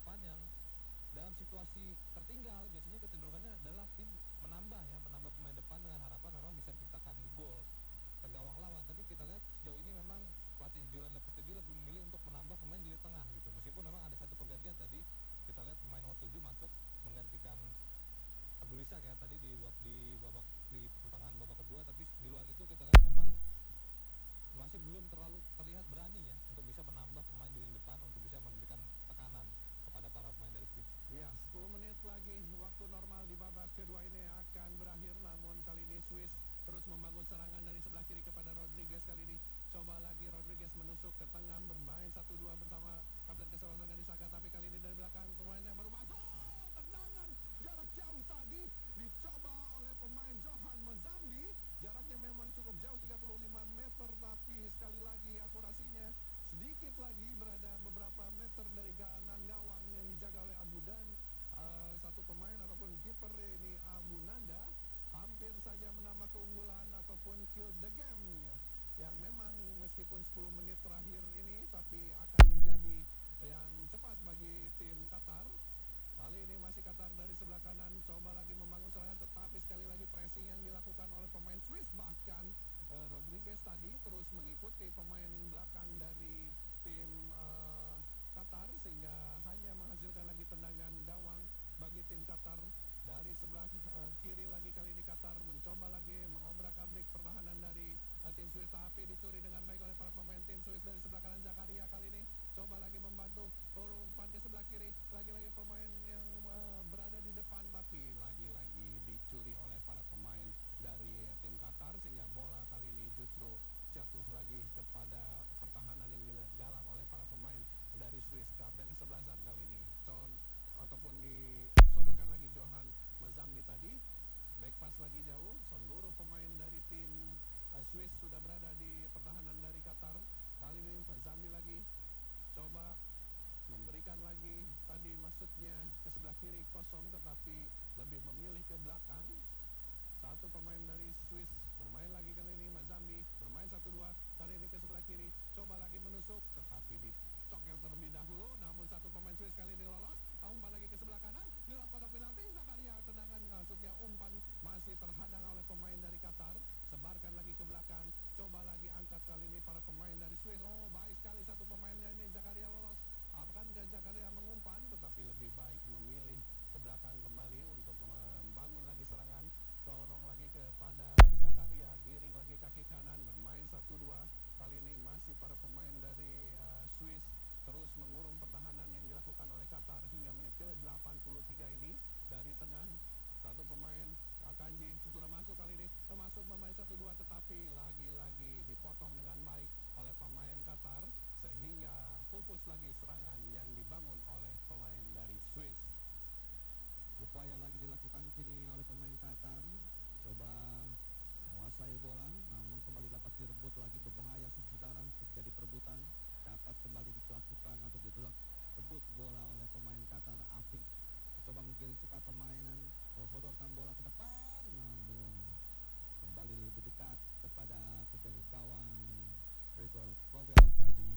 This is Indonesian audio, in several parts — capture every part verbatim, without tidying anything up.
depan yang dalam situasi tertinggal biasanya kecenderungannya adalah tim menambah ya, menambah pemain depan dengan harapan memang bisa menciptakan gol ke gawang lawan. Tapi kita lihat sejauh ini memang pelatih Julian Lopetegui lebih memilih untuk menambah pemain di lini tengah gitu. Meskipun memang ada satu pergantian tadi, kita lihat pemain nomor tujuh masuk menggantikan Abdul Isak ya tadi di bab- di babak di pertengahan babak kedua, tapi di luar itu kita lihat memang masih belum terlalu terlihat berani ya untuk bisa menambah pemain di lini depan untuk bisa memberikan tekanan kepada para pemain dari Swiss. Ya, sepuluh menit lagi waktu normal di babak kedua ini akan berakhir. Namun kali ini Swiss terus membangun serangan dari sebelah kiri kepada Rodriguez. Kali ini coba lagi Rodriguez menusuk ke tengah, bermain satu dua bersama kapten kesebelasan Granit Xhaka. Tapi kali ini dari belakang pemain yang baru masuk, tendangan jarak jauh tadi dicoba oleh pemain Johan Mozambi. Jaraknya memang cukup jauh, tiga puluh lima meter, tapi sekali lagi akurasinya sedikit lagi berada beberapa meter dari kanan gawang yang dijaga oleh Abu Dan. Uh, satu pemain ataupun kiper ini Abu Nada hampir saja menambah keunggulan ataupun kill the game yang memang meskipun sepuluh menit terakhir ini tapi akan menjadi yang cepat bagi tim Qatar. Kali ini masih Qatar dari sebelah kanan, coba lagi membangun serangan, tetapi sekali lagi pressing yang dilakukan oleh pemain Swiss. Bahkan uh, Rodriguez tadi terus mengikuti pemain belakang dari tim uh, Qatar, sehingga hanya menghasilkan lagi tendangan gawang bagi tim Qatar. Dari sebelah uh, kiri lagi kali ini Qatar mencoba lagi mengobrak-abrik pertahanan dari uh, tim Swiss, tapi dicuri dengan baik oleh para pemain tim Swiss. Dari sebelah kanan Zakaria kali ini coba lagi membantu umpan ke sebelah kiri, lagi-lagi pemain yang uh, berada di depan, tapi lagi-lagi dicuri oleh para pemain dari tim Qatar, sehingga bola kali ini justru jatuh lagi kepada pertahanan yang digalang oleh para pemain dari Swiss. Kapten kesebelasan kali ini Con ataupun disodorkan lagi Johan Mozambi tadi, back pass lagi jauh. Seluruh pemain dari tim uh, Swiss sudah berada di pertahanan dari Qatar. Kali ini Mozambi lagi coba memberikan lagi, tadi maksudnya ke sebelah kiri kosong, tetapi lebih memilih ke belakang. Satu pemain dari Swiss bermain lagi kali ini, Mozambi bermain satu dua, kali ini ke sebelah kiri, coba lagi menusuk, tetapi dicok yang terlebih dahulu. Namun satu pemain Swiss kali ini lolos, umpan lagi ke sebelah kanan, di dalam kotak penalti, Zakaria tendangan, maksudnya umpan masih terhadang oleh pemain dari Qatar. Sebarkan lagi ke belakang, coba lagi angkat kali ini para pemain dari Swiss. Oh, baik sekali satu pemainnya ini, Zakaria lolos. Apakah Zakaria mengumpan, tetapi lebih baik memilih ke belakang kembali untuk membangun lagi serangan. Dorong lagi kepada Zakaria, giring lagi kaki kanan, bermain satu dua. Kali ini masih para pemain dari uh, Swiss terus mengurung pertahanan yang dilakukan oleh Qatar hingga menit ke delapan puluh tiga ini. Dari tengah satu pemain Akanji sudah masuk kali ini, masuk pemain satu dua, tetapi lagi-lagi dipotong dengan baik oleh pemain Qatar, sehingga pupus lagi serangan yang dibangun oleh pemain dari Swiss. Upaya lagi dilakukan kini oleh pemain Qatar, coba menguasai bola, namun kembali dapat direbut lagi, berbahaya saudara. Terjadi perebutan, dapat kembali dilakukan atau didelok rebut bola oleh pemain Qatar. Afif coba menggiring cepat permainan, sodorkan bola ke depan, namun kembali lebih dekat kepada penjaga gawang Gregor Kobel tadi.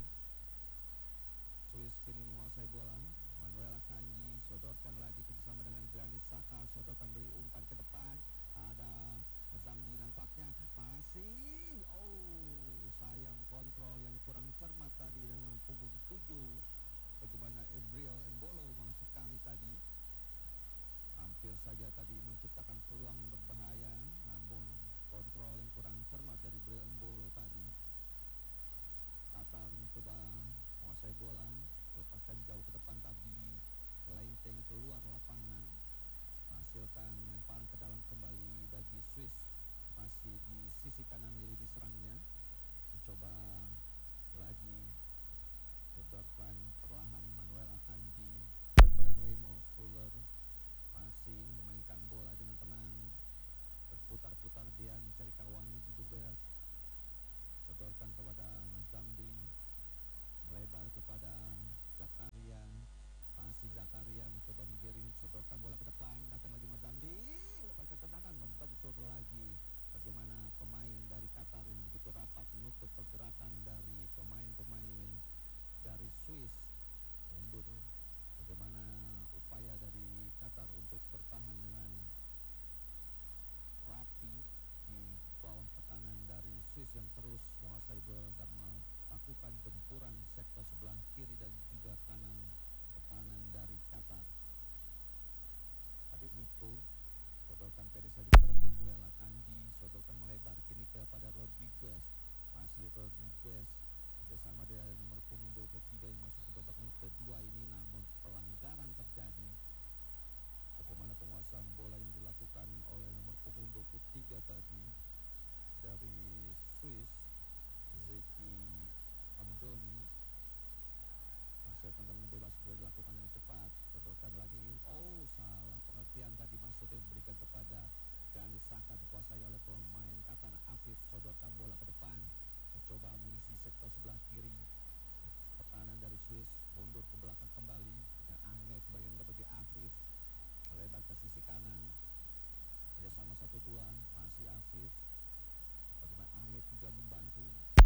Swiss kini menguasai bola, Manuel Akanji sodorkan lagi kerjasama dengan Granit Xhaka, sodorkan beri umpan ke depan, ada Zambi nampaknya masih, oh sayang kontrol yang kurang cermat tadi dengan punggung tujuh. Bagaimana Embriel Embolo maksud kami tadi, hampir saja tadi menciptakan peluang yang berbahaya, namun kontrol yang kurang cermat dari Embriel Embolo tadi. Qatar mencoba menguasai bola, lepaskan jauh ke depan, tapi lenteng keluar lapangan, menghasilkan lemparan ke dalam kembali bagi Swiss. Masih di sisi kanan lini serangnya, mencoba lagi sodorkan perlahan Manuel Akanji kepada Remo Fuller, masih memainkan bola dengan tenang, berputar-putar dia mencari kawannya di bebas, sodorkan kepada Mazambi, melebar kepada Zakaria, masih Zakaria mencoba menggiring, sodorkan bola ke depan, datang lagi Mazambi, lepaskan tendangan, membentur lagi. Bagaimana pemain dari Qatar yang begitu rapat menutup pergerakan dari pemain-pemain dari Swiss. dan melakukan gempuran sektor sebelah kiri dan juga kanan pertahanan dari Qatar. Adik Niko sodorkan pendek saja kepada Manuel Akanji, sodorkan melebar kini kepada Rodriguez. Masih Rodriguez bersama dengan nomor punggung dua puluh tiga yang masuk ke babak kedua ini, namun pelanggaran terjadi. Bagaimana penguasaan bola yang dilakukan oleh nomor punggung dua puluh tiga tadi dari Swiss, Zeki Amdoni. Hasilkan tendangan bebas sudah dilakukan dengan cepat, sodorkan lagi. Oh, salah pengertian tadi, maksudnya memberikan kepada Granit Xhaka, dikuasai oleh pemain Qatar. Afif sodorkan bola ke depan, mencoba mengisi sektor sebelah kiri. Pertahanan dari Swiss mundur ke belakang kembali dengan Ahmed, bagian ke bagi Afif, melebar ke sisi kanan. Kerjasama satu dua, masih Afif. Bagaimana Ahmed juga membantu.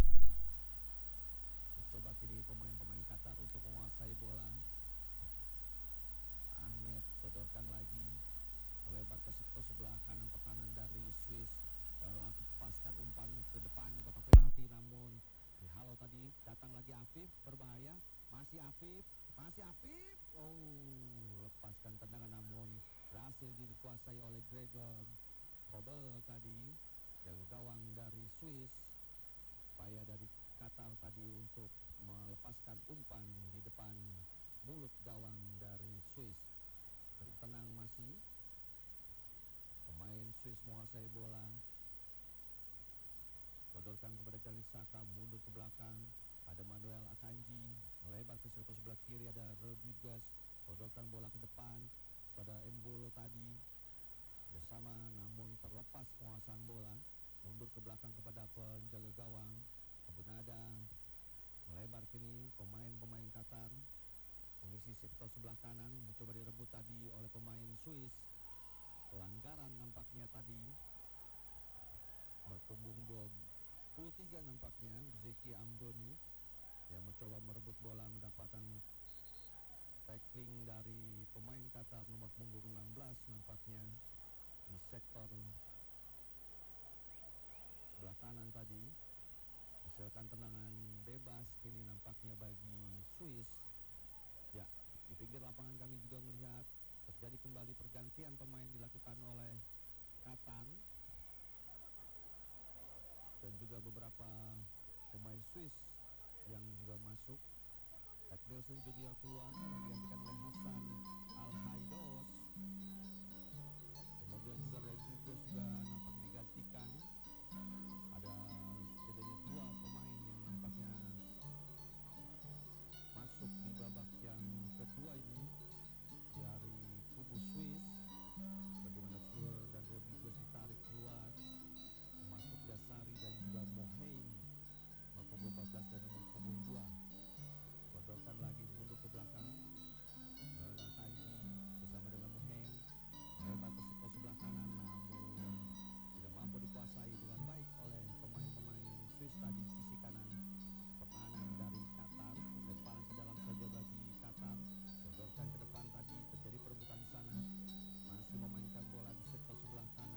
Mencoba kini pemain-pemain Qatar untuk menguasai bola. Ahmed sodorkan lagi, melebar ke sektor sebelah kanan pertahanan dari Swiss. Lepaskan umpan ke depan kotak penalti, namun dihalau tadi. Datang lagi Afif, berbahaya. Masih Afif, masih Afif. Oh, lepaskan tendangan namun berhasil dikuasai oleh Gregor Kobel tadi, jaga gawang dari Swiss. Upaya dari Qatar tadi untuk melepaskan umpan di depan mulut gawang dari Swiss. Tenang masih pemain Swiss menguasai bola, sodorkan kepada Granit Xhaka, mundur ke belakang. Ada Manuel Akanji, melebar ke sektor sebelah kiri. Ada Rodriguez, sodorkan bola ke depan pada Embolo tadi bersama, namun terlepas penguasaan bola. Mundur ke belakang kepada penjaga gawang Abu Nada, melebar kini pemain-pemain Qatar mengisi sektor sebelah kanan, mencoba direbut tadi oleh pemain Swiss. Pelanggaran nampaknya tadi, berpunggung dua puluh tiga nampaknya Zeki Amdoni yang mencoba merebut bola, mendapatkan tackling dari pemain Qatar nomor punggung enam belas nampaknya di sektor sebelah kanan tadi. Hasilkan tendangan bebas kini nampaknya bagi Swiss. Ya, di pinggir lapangan kami juga melihat terjadi kembali pergantian pemain dilakukan oleh Qatar, dan juga beberapa pemain Swiss yang juga masuk. Ed Nielsen Junior keluar, digantikan oleh Hasan Al-Haidos. Kemudian juga Rodriguez juga nampak